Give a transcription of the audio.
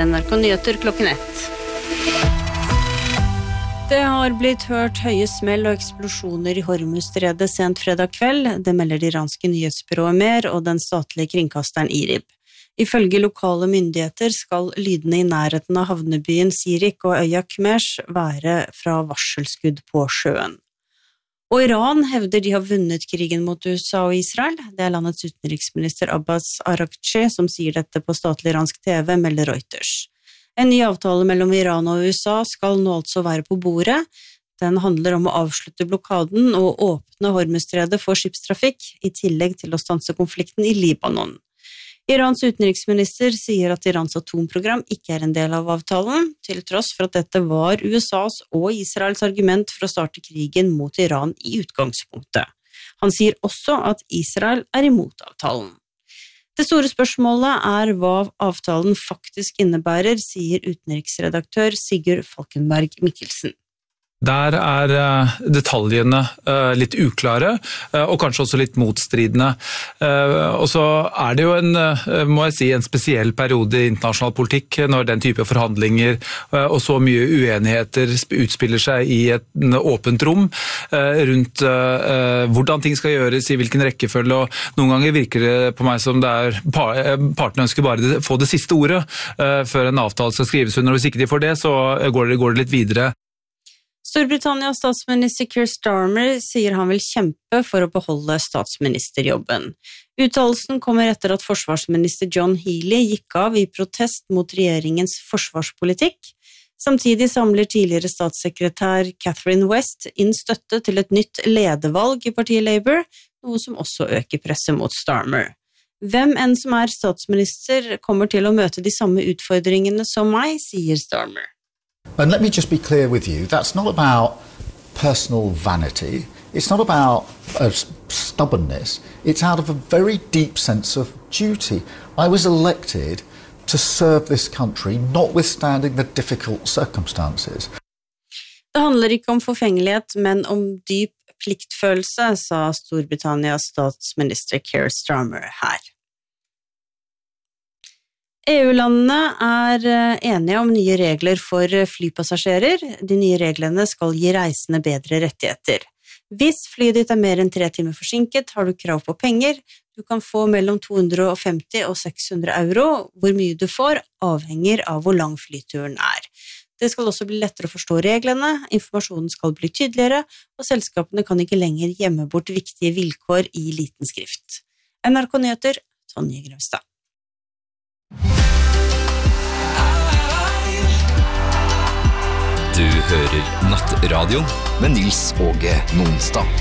NRK Nyheter klokken 1. Det har blitt hørt høye smell og eksplosjoner i Hormuzstredet sent fredag kveld. Det melder det iranske nyhetsbyrået Mer og den statlige kringkasteren IRIB. Ifølge lokale myndigheter skal lydene i nærheten av havnebyen Sirik og øya Kmesh være fra varselskudd på sjøen. Og Iran hevder de har vunnet krigen mot USA og Israel. Det er landets utenriksminister Abbas Araghchi som sier dette på statlig iransk TV, melder Reuters. En ny avtale mellom Iran og USA skal nå altså være på bordet. Den handler om å avslutte blokaden og åpne Hormuzstredet for skipstrafikk, i tillegg til å stanse konflikten i Libanon. Irans utenriksminister sier at Irans atomprogram ikke er en del av avtalen, til tross for at dette var USAs og Israels argument for å starte krigen mot Iran i utgangspunktet. Han sier også at Israel er imot avtalen. Det store spørsmålet er hva avtalen faktisk innebærer, sier utenriksredaktør Sigurd Falkenberg Mikkelsen. Der er detaljene litt uklare, og kanskje også litt motstridende. Og så er det jo må jeg si, en spesiell periode i internasjonal politikk, når den type forhandlinger og så mye uenigheter utspiller seg i et åpent rom, rundt hvordan ting skal gjøres, i hvilken rekkefølge, og noen ganger virker det på meg som det partene ønsker bare få det siste ordet, før en avtale skal skrives under, og hvis ikke de får det, så går det litt videre. Storbritannias statsminister Keir Starmer sier han vil kjempe for å beholde statsministerjobben. Uttalelsen kommer etter at forsvarsminister John Healey gikk av i protest mot regjeringens forsvarspolitikk. Samtidig samler tidligere statssekretær Catherine West inn støtte til et nytt ledervalg i partiet Labour, noe som også øker presset mot Starmer. Hvem enn som er statsminister kommer til å møte de samme utfordringene som meg, sier Starmer. And let me just be clear with you, that's not about personal vanity, it's not about stubbornness, it's out of a very deep sense of duty. I was elected to serve this country, notwithstanding the difficult circumstances. Det handler ikke om forfengelighet, men om dyp pliktfølelse, sa Storbritannias statsminister Keir Starmer her. EU-landene er enige om nye regler for flypassasjerer. De nye reglene skal gi reisende bedre rettigheter. Hvis flyet ditt er mer enn 3 timer forsinket, har du krav på penger. Du kan få mellom 250 og 600 euro. Hvor mye du får, avhenger av hvor lang flyturen er. Det skal også bli lettere å forstå reglene, informasjonen skal bli tydeligere, og selskapene kan ikke lenger gjemme bort viktige vilkår i liten skrift. NRK Nyheter, Tonje Grøvstad. Du hører Nattradio med Nils Åge Nonstad.